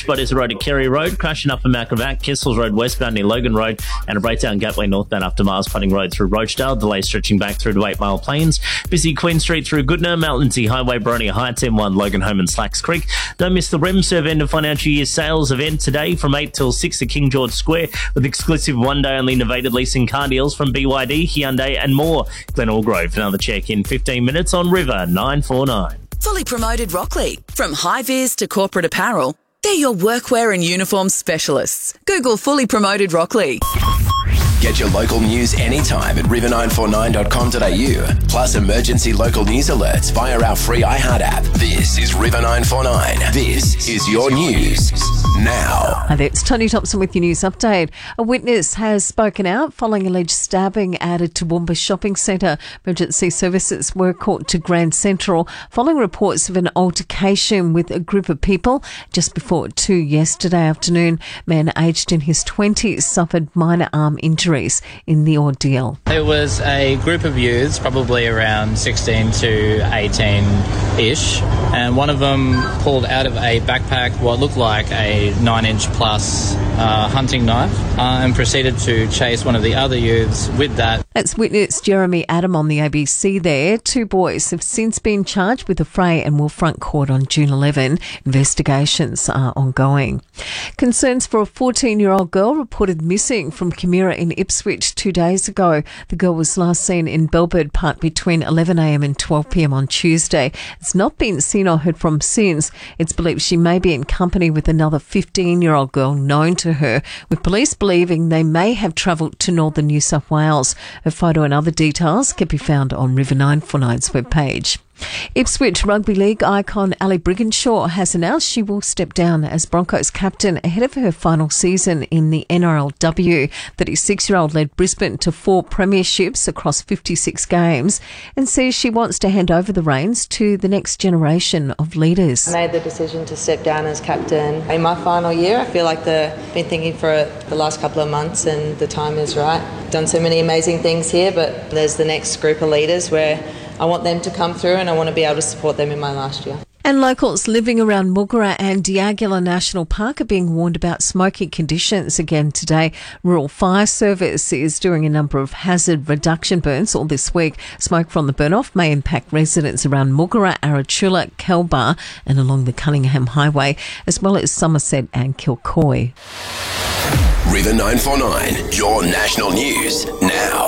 Ipswich, Bodies Road at Kerry Road, crashing up in Macravac, Kessels Road westbound near Logan Road, and a breakdown Gateway northbound after Mars Putting Road through Rochdale. Delays stretching back through to 8 Mile Plains. Busy Queen Street through Goodna, Maltonsey Highway, Boronia Heights, M1, Logan Home and Slacks Creek. Don't miss the RemServe end of financial year sales event today from 8 till 6 at King George Square with exclusive one-day only novated leasing car deals from BYD, Hyundai and more. Glen Allgrove, another check in 15 minutes on River 949. Fully Promoted Rockley. From high-vis to corporate apparel, they're your workwear and uniform specialists. Google Fully Promoted Rockley. Get your local news anytime at river949.com.au. Plus emergency local news alerts via our free iHeart app. This is River 949. This is your news now. Hi there, it's Tony Thompson with your news update. A witness has spoken out following alleged stabbing at a Toowoomba shopping centre. Emergency services were called to Grand Central following reports of an altercation with a group of people just before 2 yesterday afternoon. Man aged in his 20s suffered minor arm injuries in the ordeal. It was a group of youths, probably around 16 to 18-ish, and one of them pulled out of a backpack what looked like a 9-inch plus hunting knife and proceeded to chase one of the other youths with that. That's witness Jeremy Adam on the ABC there. 2 boys have since been charged with a fray and will front court on June 11. Investigations are ongoing. Concerns for a 14-year-old girl reported missing from Kimera in Ipswich 2 days ago. The girl was last seen in Bellbird Park between 11am and 12pm on Tuesday. It's not been seen or heard from since. It's believed she may be in company with another 15-year-old girl known to her, with police believing they may have travelled to northern New South Wales. Her photo and other details can be found on River 949's webpage. Ipswich Rugby League icon Ali Brigginshaw has announced she will step down as Broncos captain ahead of her final season in the NRLW. 36-year-old led Brisbane to 4 premierships across 56 games and says she wants to hand over the reins to the next generation of leaders. I made the decision to step down as captain in my final year. I feel like I've been thinking for the last couple of months and the time is right. Done so many amazing things here, but there's the next group of leaders where I want them to come through and I want to be able to support them in my last year. And locals living around Mulgara and Diagula National Park are being warned about smoky conditions again today. Rural Fire Service is doing a number of hazard reduction burns all this week. Smoke from the burn-off may impact residents around Mulgara, Arachula, Kelbar and along the Cunningham Highway, as well as Somerset and Kilcoy. River 949, your national news now.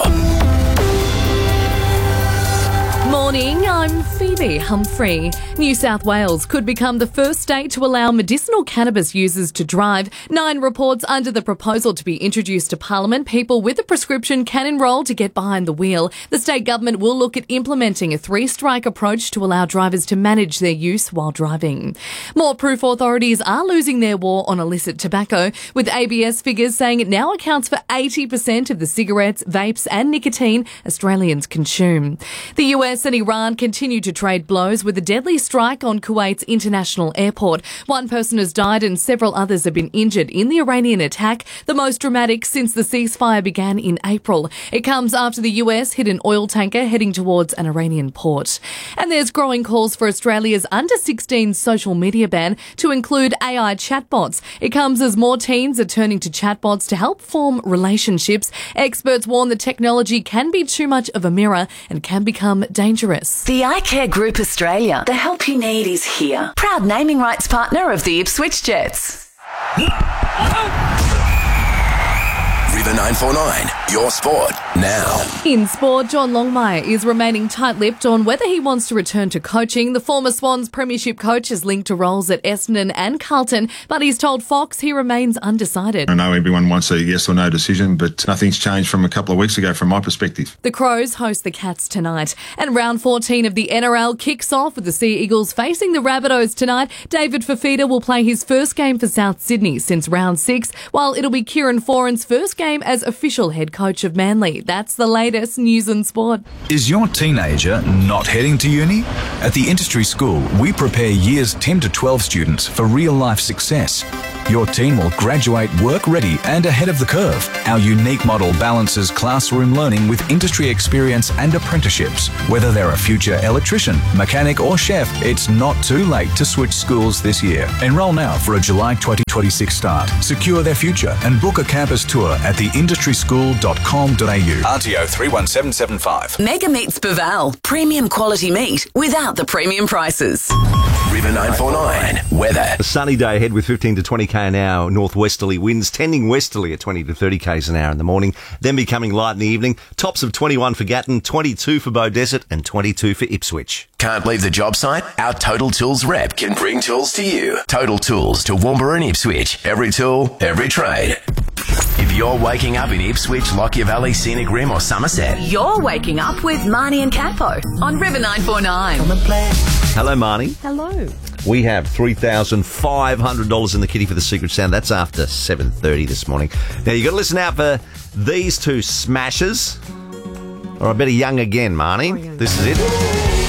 Morning, I'm Phoebe Humphrey. New South Wales could become the first state to allow medicinal cannabis users to drive. 9 reports under the proposal to be introduced to Parliament. People with a prescription can enrol to get behind the wheel. The state government will look at implementing a 3-strike approach to allow drivers to manage their use while driving. More proof authorities are losing their war on illicit tobacco, with ABS figures saying it now accounts for 80% of the cigarettes, vapes and nicotine Australians consume. The US and Iran continue to trade blows with a deadly strike on Kuwait's international airport. 1 person has died and several others have been injured in the Iranian attack, the most dramatic since the ceasefire began in April. It comes after the US hit an oil tanker heading towards an Iranian port. And there's growing calls for Australia's under-16 social media ban to include AI chatbots. It comes as more teens are turning to chatbots to help form relationships. Experts warn the technology can be too much of a mirror and can become dangerous. The iCare Group Australia. The help you need is here. Proud naming rights partner of the Ipswich Jets. River 949, your sport now. In sport, John Longmire is remaining tight-lipped on whether he wants to return to coaching. The former Swans premiership coach is linked to roles at Essendon and Carlton, but he's told Fox he remains undecided. I know everyone wants a yes or no decision, but nothing's changed from a couple of weeks ago from my perspective. The Crows host the Cats tonight. And round 14 of the NRL kicks off with the Sea Eagles facing the Rabbitohs tonight. David Fifita will play his first game for South Sydney since round 6, while it'll be Kieran Foran's first game as official head coach of Manly. That's the latest news and sport. Is your teenager not heading to uni? At the Industry School, we prepare years 10 to 12 students for real-life success. Your teen will graduate work-ready and ahead of the curve. Our unique model balances classroom learning with industry experience and apprenticeships. Whether they're a future electrician, mechanic or chef, it's not too late to switch schools this year. Enrol now for a July 2026 start. Secure their future and book a campus tour at theindustryschool.com.au. RTO 31775. Mega Meats Baval. Premium quality meat without the premium prices. River 949 weather. A sunny day ahead with 15 to 20k an hour northwesterly winds, tending westerly at 20 to 30k's an hour in the morning, then becoming light in the evening. Tops of 21 for Gatton, 22 for Beaudesert and 22 for Ipswich. Can't leave the job site? Our Total Tools rep can bring tools to you. Total Tools to Woombra and Ipswich. Every tool, every trade. If you're waking up in Ipswich, Lockyer Valley, Scenic Rim or Somerset, You're waking up with Marnie and Capo on River 949. Hello, Marnie. Hello. We have $3,500 in the kitty for the secret sound. That's after 7:30 this morning. Now, you've got to listen out for these two smashers. Or I better young again, Marnie. This is it.